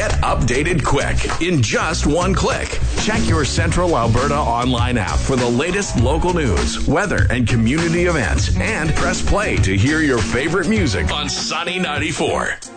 Get updated quick in just one click. Check your Central Alberta online app for the latest local news, weather, and community events. And press play to hear your favorite music on Sunny 94.